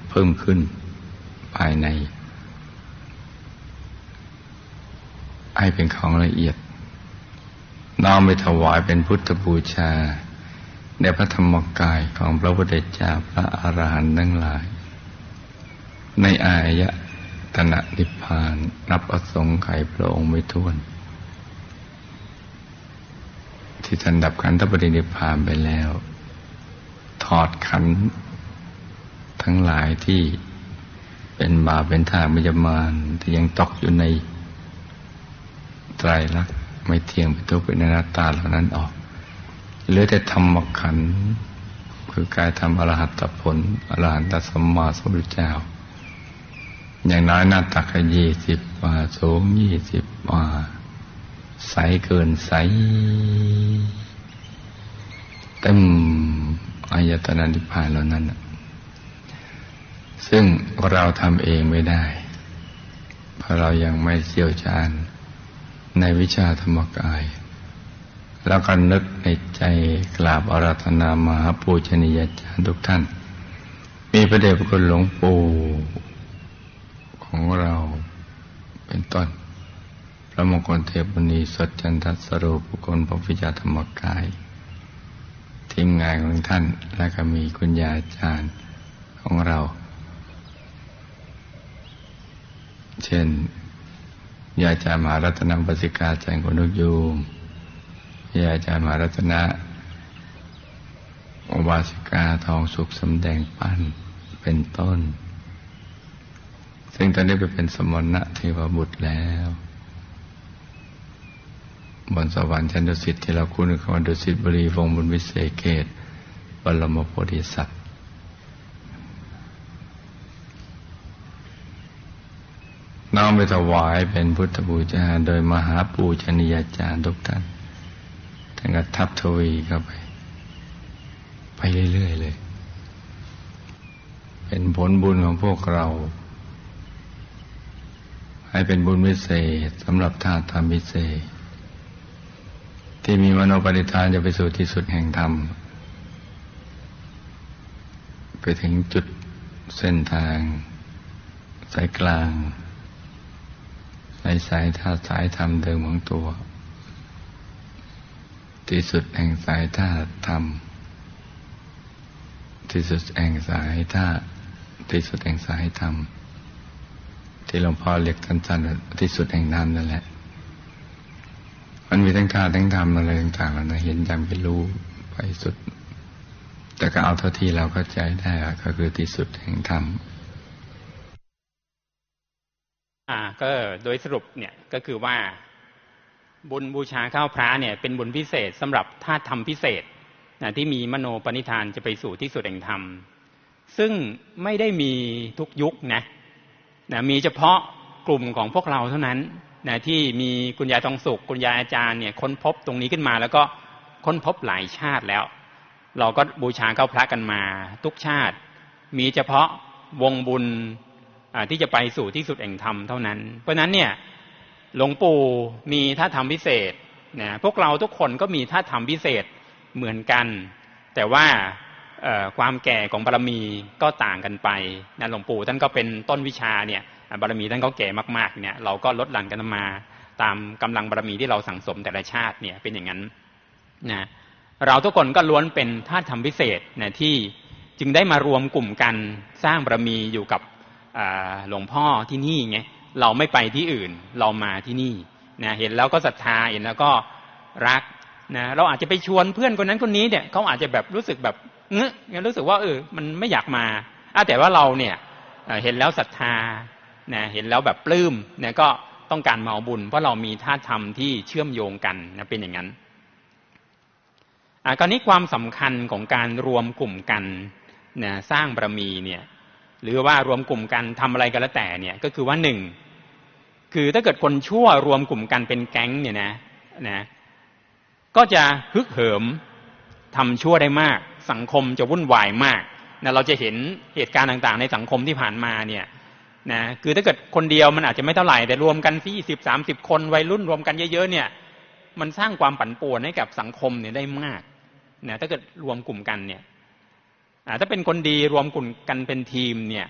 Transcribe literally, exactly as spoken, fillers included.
เพิ่มขึ้นภายในให้เป็นของละเอียดน้อมไปถวายเป็นพุทธบูชาในพระธรรมกายของพระพุทธเจ้าพระอรหันต์ทั้งหลายในอายตนะนิพพานนับอสงไขยพระองค์ไม่ถ้วนที่ท่านดับขันธปรินิพพานไปแล้วถอดขันธ์ทั้งหลายที่เป็นบาปเป็นทางมิจมานที่ยังตกอยู่ในไตรลักษณ์ไม่เที่ยงเป็นทุกข์เป็นอนัตตาเหล่านั้นออกเหลือแต่ธรรมขันธ์คือกายธรรมอรหัตผลอรหันตสัมมาสัมพุทธเจ้าอย่างน้อยหน้าตักก็ยี่สิบวาสูงยี่สิบวาใสเกินใสเต็มอายตนะนิพพานเหล่านั้นซึ่งเราทำเองไม่ได้เพราะเรายังไม่เชี่ยวชาญในวิชาธรรมกายแล้วก็นึกในใจกราบอาราธนามหาปูชนียาจารย์ทุกท่านมีพระเดชพระคุณหลวงปู่ของเราเป็นต้นพระมงคลเทพมุนีสดจันทสโรบุคคลพระวิชาธรรมกายทีมงานของท่านและก็มีคุณยายอาจารย์ของเราเช่นยายอาจารย์มหารัตนปัสสิกาอาจารย์คนนกยูงยายอาจารย์มหารัตนะอุบาสิกาทองสุขสำแดงปั้นเป็นต้นซึ่งตอนนี้ไปเป็นสมณะเทวบุตรแล้วบนสวรรค์ชั้นดุสิตที่เราคุ้นกันว่าดุสิตบุรีวงศ์บุญวิเศษเขตบรมโพธิสัตว์น้อมไปถวายเป็นพุทธบูชาโดยมหาปูชนียาจารย์ทุกท่านท่านก็ทับทวีเข้าไปไปเรื่อยๆเลยเป็นผลบุญของพวกเราให้เป็นบุญวิเศษสำหรับธาตุธรรมวิเศษที่มีมโนปณิธานจะไปสู่ที่สุดแห่งธรรมไปถึงจุดเส้นทางสายกลางในสายธาตุสายธรรมเดิมของตัวที่สุดแห่งสายธาตุธรรมที่สุดแห่งสายธาตุที่สุดแห่งสายธรรมที่หลวงพ่อเรียกสั้นๆที่สุดแห่งธรรมนั่นแหละมันมีทั้งธาตุทั้งธรรมอะไรต่างๆนะเห็นจำเป็นรู้ไปสุดแต่ก็เอาเท่าที่เราเข้าใจได้ก็คือที่สุดแห่งธรรมอ่าก็โดยสรุปเนี่ยก็คือว่าบุญบูชาข้าวพระเนี่ยเป็นบุญพิเศษสำหรับธาตุธรรมพิเศษนะที่มีมโนปณิธานจะไปสู่ที่สุดแห่งธรรมซึ่งไม่ได้มีทุกยุคนะนะมีเฉพาะกลุ่มของพวกเราเท่านั้นนะที่มีคุณยายทองสุขคุณยายอาจารย์เนี่ยค้นพบตรงนี้ขึ้นมาแล้วก็ค้นพบหลายชาติแล้วเราก็บูชาข้าวพระกันมาทุกชาติมีเฉพาะวงบุญที่จะไปสู่ที่สุดแห่งธรรมเท่านั้นเพราะนั้นเนี่ยหลวงปู่มีธาตุธรรมพิเศษนะพวกเราทุกคนก็มีธาตุธรรมพิเศษเหมือนกันแต่ว่าความแก่ของบารมีก็ต่างกันไปนะหลวงปู่ท่านก็เป็นต้นวิชาเนี่ยบารมีท่านก็แก่มากๆเนี่ยเราก็ลดหลั่นกันมาตามกำลังบารมีที่เราสั่งสมแต่ละชาติเนี่ยเป็นอย่างนั้นนะเราทุกคนก็ล้วนเป็นธาตุธรรมพิเศษนะที่จึงได้มารวมกลุ่มกันสร้างบารมีอยู่กับหลวงพ่อที่นี่ไงเราไม่ไปที่อื่นเรามาที่นี่นะเห็นแล้วก็ศรัทธาเห็นแล้วก็รักนะเราอาจจะไปชวนเพื่อนคนนั้นคนนี้เนี่ยเขาอาจจะแบบรู้สึกแบบเงะรู้สึกว่าเออมันไม่อยากมาแต่ว่าเราเนี่ยเห็นแล้วศรัทธานะเห็นแล้วแบบปลื้มเนี่ยก็ต้องการมาเอาบุญเพราะเรามีธาตุธรรมที่เชื่อมโยงกันนะเป็นอย่างนั้นอ่ะคราวนี้ความสำคัญของการรวมกลุ่มกันนะสร้างบารมีเนี่ยหรือว่ารวมกลุ่มกันทำอะไรก็แล้วแต่เนี่ยก็คือว่าหนึ่งคือถ้าเกิดคนชั่วรวมกลุ่มกันเป็นแก๊งเนี่ยนะนะก็จะฮึกเหิมทำชั่วได้มากสังคมจะวุ่นวายมากนะเราจะเห็นเหตุการณ์ต่างๆในสังคมที่ผ่านมาเนี่ยนะคือถ้าเกิดคนเดียวมันอาจจะไม่เท่าไหร่แต่รวมกันสี่สิบสามสิบคนวัยรุ่นรวมกันเยอะๆเนี่ยมันสร้างความปั่นป่วนให้กับสังคมเนี่ยได้มากนะถ้าเกิดรวมกลุ่มกันเนี่ยถ้าเป็นคนดีรวมกลุ่มกันเป็นทีมเนี่ย